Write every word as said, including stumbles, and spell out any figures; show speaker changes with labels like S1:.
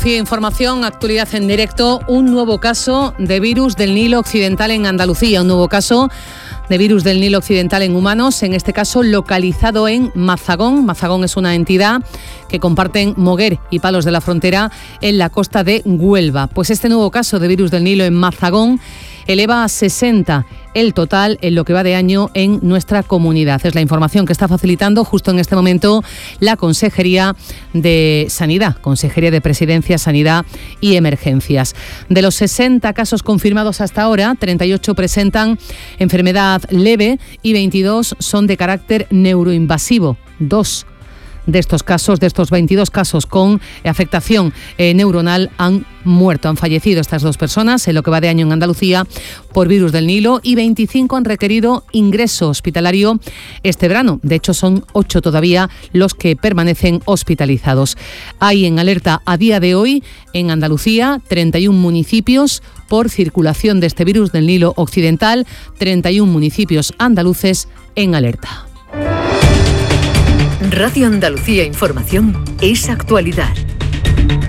S1: Información, actualidad en directo, un nuevo caso de virus del Nilo Occidental en Andalucía, un nuevo caso de virus del Nilo Occidental en humanos, en este caso localizado en Mazagón. Mazagón es una entidad que comparten Moguer y Palos de la Frontera en la costa de Huelva. Pues este nuevo caso de virus del Nilo en Mazagón eleva a sesenta el total en lo que va de año en nuestra comunidad. Es la información que está facilitando justo en este momento la Consejería de Sanidad, Consejería de Presidencia, Sanidad y Emergencias. De los sesenta casos confirmados hasta ahora, treinta y ocho presentan enfermedad leve y veintidós son de carácter neuroinvasivo. Dos de estos casos, de estos veintidós casos con afectación eh, neuronal, han muerto, han fallecido estas dos personas en lo que va de año en Andalucía por virus del Nilo, y veinticinco han requerido ingreso hospitalario este verano. De hecho, son ocho todavía los que permanecen hospitalizados. Hay en alerta a día de hoy en Andalucía treinta y un municipios por circulación de este virus del Nilo Occidental, treinta y un municipios andaluces en alerta.
S2: Radio Andalucía Información es actualidad.